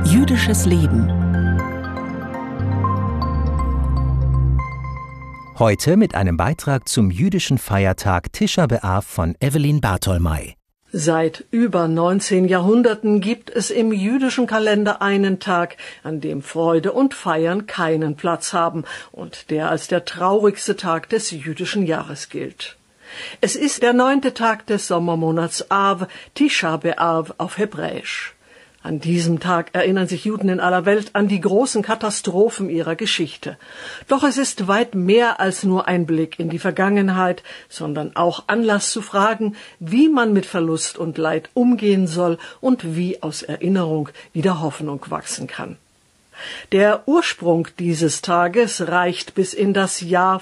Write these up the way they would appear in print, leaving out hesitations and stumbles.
Jüdisches Leben. Heute mit einem Beitrag zum jüdischen Feiertag Tisha B'Av von Evelyn Bartholmai. Seit über 19 Jahrhunderten gibt es im jüdischen Kalender einen Tag, an dem Freude und Feiern keinen Platz haben und der als der traurigste Tag des jüdischen Jahres gilt. Es ist der 9. Tag des Sommermonats Av, Tisha B'Av auf Hebräisch. An diesem Tag erinnern sich Juden in aller Welt an die großen Katastrophen ihrer Geschichte. Doch es ist weit mehr als nur ein Blick in die Vergangenheit, sondern auch Anlass zu fragen, wie man mit Verlust und Leid umgehen soll und wie aus Erinnerung wieder Hoffnung wachsen kann. Der Ursprung dieses Tages reicht bis in das Jahr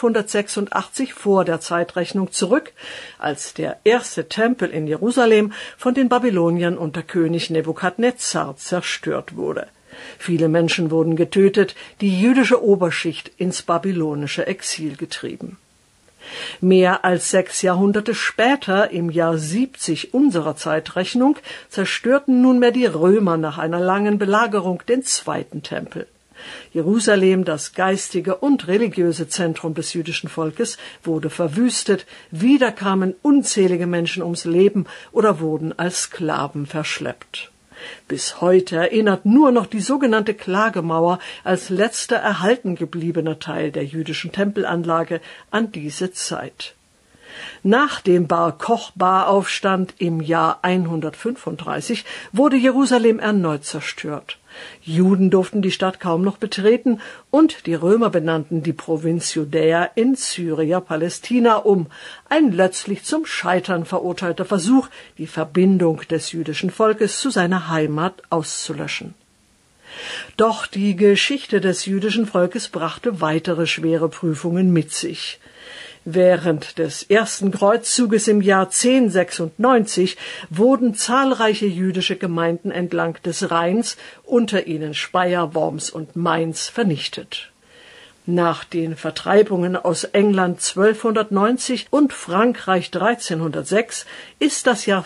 586 vor der Zeitrechnung zurück, als der erste Tempel in Jerusalem von den Babyloniern unter König Nebukadnezar zerstört wurde. Viele Menschen wurden getötet, die jüdische Oberschicht ins babylonische Exil getrieben. Mehr als 6 Jahrhunderte später, im Jahr 70 unserer Zeitrechnung, zerstörten nunmehr die Römer nach einer langen Belagerung den zweiten Tempel. Jerusalem, das geistige und religiöse Zentrum des jüdischen Volkes, wurde verwüstet, wieder kamen unzählige Menschen ums Leben oder wurden als Sklaven verschleppt. Bis heute erinnert nur noch die sogenannte Klagemauer als letzter erhalten gebliebener Teil der jüdischen Tempelanlage an diese Zeit. Nach dem Bar-Kochba-Aufstand im Jahr 135 wurde Jerusalem erneut zerstört. Juden durften die Stadt kaum noch betreten und die Römer benannten die Provinz Judäa in Syria Palästina um. Ein letztlich zum Scheitern verurteilter Versuch, die Verbindung des jüdischen Volkes zu seiner Heimat auszulöschen. Doch die Geschichte des jüdischen Volkes brachte weitere schwere Prüfungen mit sich. Während des ersten Kreuzzuges im Jahr 1096 wurden zahlreiche jüdische Gemeinden entlang des Rheins, unter ihnen Speyer, Worms und Mainz, vernichtet. Nach den Vertreibungen aus England 1290 und Frankreich 1306 ist das Jahr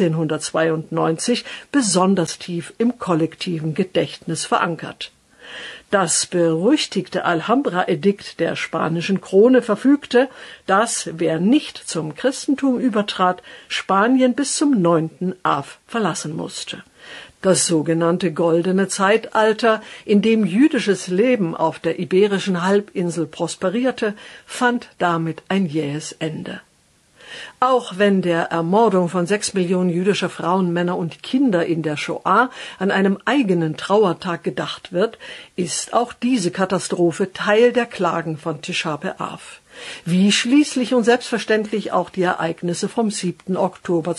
1492 besonders tief im kollektiven Gedächtnis verankert. Das berüchtigte Alhambra-Edikt der spanischen Krone verfügte, dass, wer nicht zum Christentum übertrat, Spanien bis zum 9. Av verlassen musste. Das sogenannte Goldene Zeitalter, in dem jüdisches Leben auf der iberischen Halbinsel prosperierte, fand damit ein jähes Ende. Auch wenn der Ermordung von 6 Millionen jüdischer Frauen, Männer und Kinder in der Shoah an einem eigenen Trauertag gedacht wird, ist auch diese Katastrophe Teil der Klagen von Tisha B'Av. Wie schließlich und selbstverständlich auch die Ereignisse vom 7. Oktober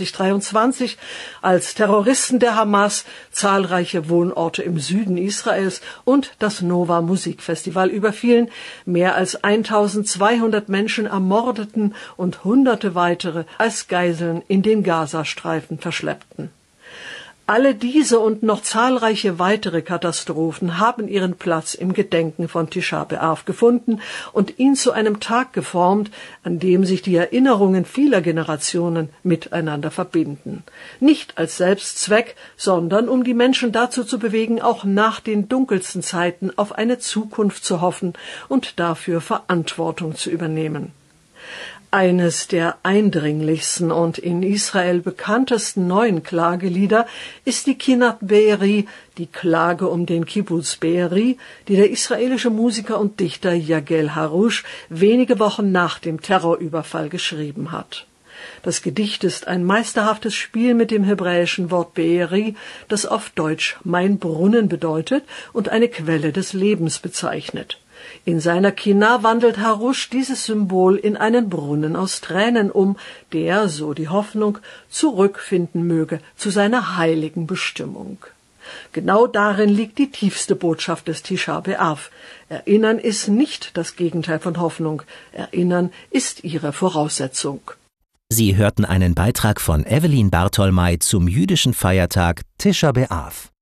2023, als Terroristen der Hamas zahlreiche Wohnorte im Süden Israels und das Nova Musikfestival überfielen, mehr als 1200 Menschen ermordeten und Hunderte weitere als Geiseln in den Gazastreifen verschleppten. Alle diese und noch zahlreiche weitere Katastrophen haben ihren Platz im Gedenken von Tisha B'Av gefunden und ihn zu einem Tag geformt, an dem sich die Erinnerungen vieler Generationen miteinander verbinden. Nicht als Selbstzweck, sondern um die Menschen dazu zu bewegen, auch nach den dunkelsten Zeiten auf eine Zukunft zu hoffen und dafür Verantwortung zu übernehmen. Eines der eindringlichsten und in Israel bekanntesten neuen Klagelieder ist die Kinat Be'eri, die Klage um den Kibbuz Be'eri, die der israelische Musiker und Dichter Yagel Harush wenige Wochen nach dem Terrorüberfall geschrieben hat. Das Gedicht ist ein meisterhaftes Spiel mit dem hebräischen Wort Be'eri, das auf Deutsch Mein Brunnen bedeutet und eine Quelle des Lebens bezeichnet. In seiner Kina wandelt Harush dieses Symbol in einen Brunnen aus Tränen um, der, so die Hoffnung, zurückfinden möge zu seiner heiligen Bestimmung. Genau darin liegt die tiefste Botschaft des Tisha B'Av. Erinnern ist nicht das Gegenteil von Hoffnung. Erinnern ist ihre Voraussetzung. Sie hörten einen Beitrag von Evelyn Bartholmai zum jüdischen Feiertag Tisha B'Av.